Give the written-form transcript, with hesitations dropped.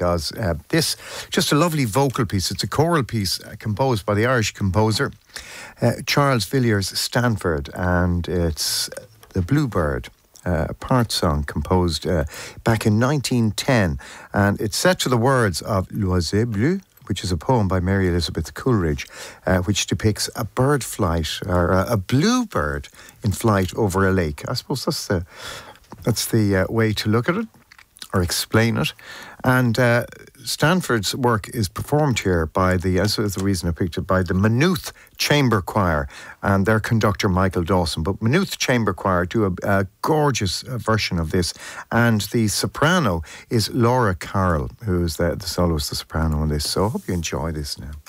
because this, just a lovely vocal piece. It's a choral piece composed by the Irish composer Charles Villiers Stanford, and it's The Bluebird. A part song composed back in 1910, and it's set to the words of L'Oiseau Bleu, which is a poem by Mary Elizabeth Coleridge, which depicts a bird flight, or a bluebird in flight over a lake. I suppose that's the way to look at it, or explain it. And Stanford's work is performed here by as is the reason I picked it, by the Maynooth Chamber Choir and their conductor Michael Dawson. But Maynooth Chamber Choir do a gorgeous version of this, and the soprano is Laura Carroll, who is the soloist, the soprano on this. So I hope you enjoy this now.